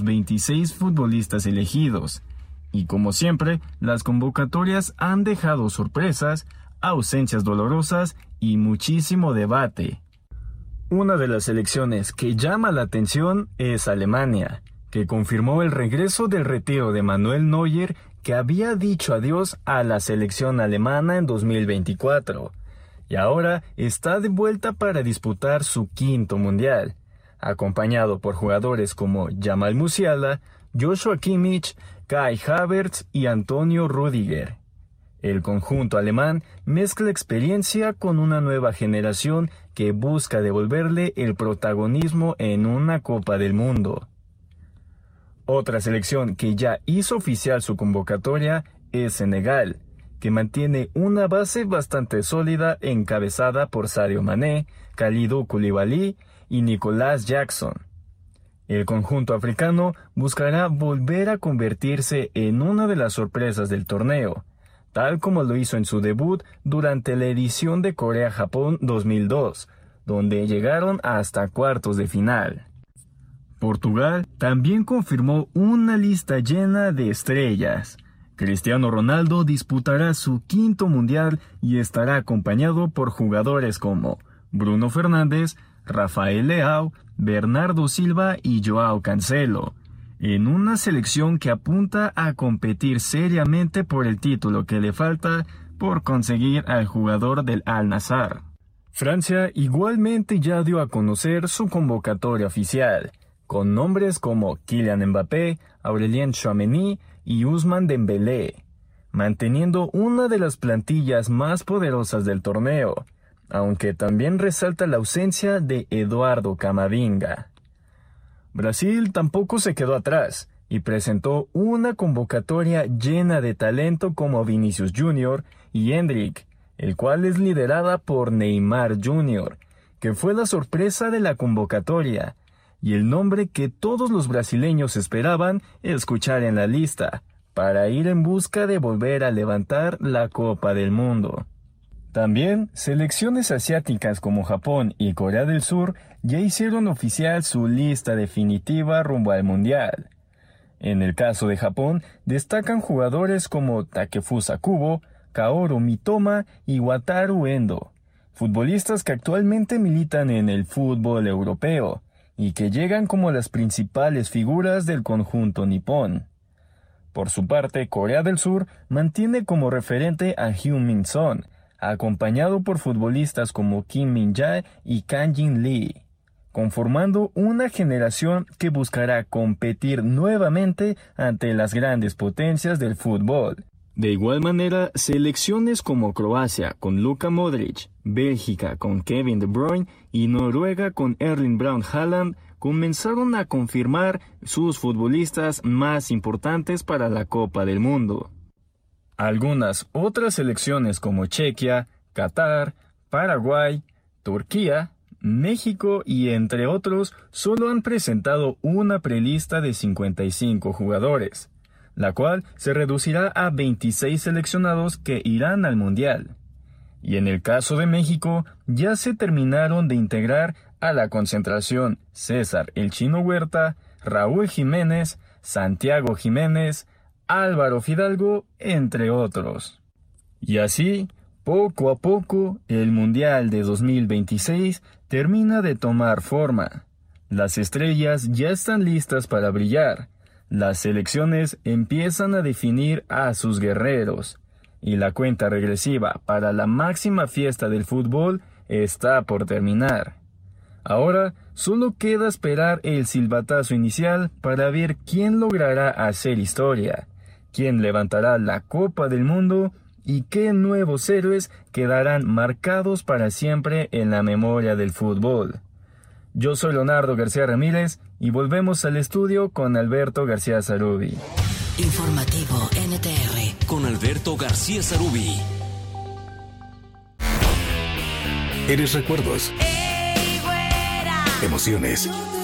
26 futbolistas elegidos. Y como siempre, las convocatorias han dejado sorpresas, ausencias dolorosas y muchísimo debate. Una de las selecciones que llama la atención es Alemania, que confirmó el regreso del retiro de Manuel Neuer, que había dicho adiós a la selección alemana en 2024, y ahora está de vuelta para disputar su quinto mundial, acompañado por jugadores como Jamal Musiala, Joshua Kimmich, Kai Havertz y Antonio Rüdiger. El conjunto alemán mezcla experiencia con una nueva generación que busca devolverle el protagonismo en una Copa del Mundo. Otra selección que ya hizo oficial su convocatoria es Senegal, que mantiene una base bastante sólida encabezada por Sadio Mané, Kalidou Koulibaly y Nicolas Jackson. El conjunto africano buscará volver a convertirse en una de las sorpresas del torneo, tal como lo hizo en su debut durante la edición de Corea-Japón 2002, donde llegaron hasta cuartos de final. Portugal también confirmó una lista llena de estrellas. Cristiano Ronaldo disputará su quinto mundial y estará acompañado por jugadores como Bruno Fernández, Rafael Leao, Bernardo Silva y Joao Cancelo, en una selección que apunta a competir seriamente por el título que le falta por conseguir al jugador del Al-Nassr. Francia igualmente ya dio a conocer su convocatoria oficial, con nombres como Kylian Mbappé, Aurélien Tchouaméni y Ousmane Dembélé, manteniendo una de las plantillas más poderosas del torneo, aunque también resalta la ausencia de Eduardo Camavinga. Brasil tampoco se quedó atrás y presentó una convocatoria llena de talento como Vinicius Jr. y Endrick, el cual es liderada por Neymar Jr., que fue la sorpresa de la convocatoria, y el nombre que todos los brasileños esperaban escuchar en la lista, para ir en busca de volver a levantar la Copa del Mundo. También, selecciones asiáticas como Japón y Corea del Sur ya hicieron oficial su lista definitiva rumbo al Mundial. En el caso de Japón, destacan jugadores como Takefusa Kubo, Kaoru Mitoma y Wataru Endo, futbolistas que actualmente militan en el fútbol europeo y que llegan como las principales figuras del conjunto nipón. Por su parte, Corea del Sur mantiene como referente a Heung-min Son, acompañado por futbolistas como Kim Min-jae y Kang Jin-lee, conformando una generación que buscará competir nuevamente ante las grandes potencias del fútbol. De igual manera, selecciones como Croacia con Luka Modric, Bélgica con Kevin De Bruyne y Noruega con Erling Braut Haaland comenzaron a confirmar sus futbolistas más importantes para la Copa del Mundo. Algunas otras selecciones como Chequia, Qatar, Paraguay, Turquía, México y entre otros solo han presentado una prelista de 55 jugadores, la cual se reducirá a 26 seleccionados que irán al Mundial. Y en el caso de México, ya se terminaron de integrar a la concentración César El Chino Huerta, Raúl Jiménez, Santiago Jiménez, Álvaro Fidalgo, entre otros. Y así, poco a poco, el Mundial de 2026 termina de tomar forma. Las estrellas ya están listas para brillar. Las selecciones empiezan a definir a sus guerreros. Y la cuenta regresiva para la máxima fiesta del fútbol está por terminar. Ahora solo queda esperar el silbatazo inicial para ver quién logrará hacer historia, quién levantará la Copa del Mundo y qué nuevos héroes quedarán marcados para siempre en la memoria del fútbol. Yo soy Leonardo García Ramírez y volvemos al estudio con Alberto García Zarubi. Informativo NTR con Alberto García Zarubi. Eres recuerdos, emociones,